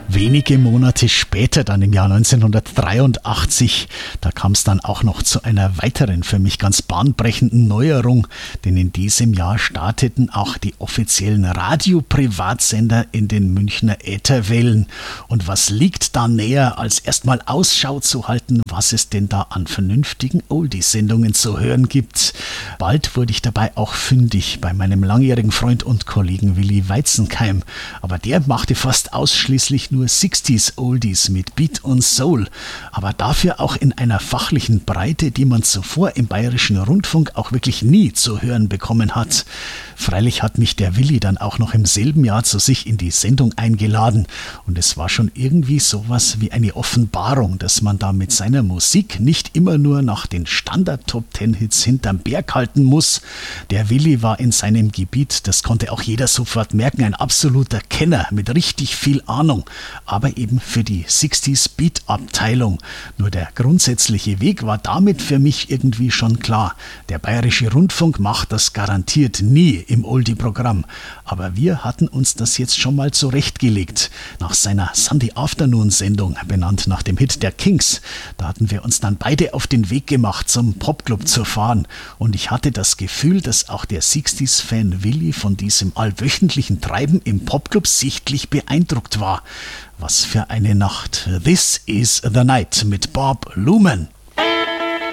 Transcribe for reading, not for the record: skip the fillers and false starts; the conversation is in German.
Wenige Monate später, dann im Jahr 1983, da kam es dann auch noch zu einer weiteren, für mich ganz bahnbrechenden Neuerung, denn in diesem Jahr starteten auch die offiziellen Radio-Privatsender in den Münchner Ätherwellen. Und was liegt da näher, als erstmal Ausschau zu halten, was es denn da an vernünftigen Oldies-Sendungen zu hören gibt. Bald wurde ich dabei auch fündig bei meinem langjährigen Freund und Kollegen Willi Weizenkeim, aber der machte fast ausschließlich nur 60s Oldies mit Beat und Soul, aber dafür auch in einer fachlichen Breite, die man zuvor im Bayerischen Rundfunk auch wirklich nie zu hören bekommen hat. Freilich hat mich der Willi dann auch noch im selben Jahr zu sich in die Sendung eingeladen und es war schon irgendwie sowas wie eine Offenbarung, dass man da mit seiner Musik nicht immer nur nach den Standard-Top-10-Hits hinterm Berg halten muss. Der Willi war in seinem Gebiet, das konnte auch jeder sofort merken, ein absoluter Kenner mit richtig viel Ahnung, aber eben für die 60s Beat-Abteilung. Nur der grundsätzliche Weg war damit für mich irgendwie schon klar. Der Bayerische Rundfunk macht das garantiert nie im Oldie-Programm. Aber wir hatten uns das jetzt schon mal zurechtgelegt. Nach seiner Sunday Afternoon-Sendung, benannt nach dem Hit der Kings, da hatten wir uns dann beide auf den Weg gemacht, zum Popclub zu fahren. Und ich hatte das Gefühl, dass auch der 60s-Fan Willi von diesem allwöchentlichen Treiben im Popclub sichtlich beeindruckt war. Was für eine Nacht. This is the Night mit Bob Luman.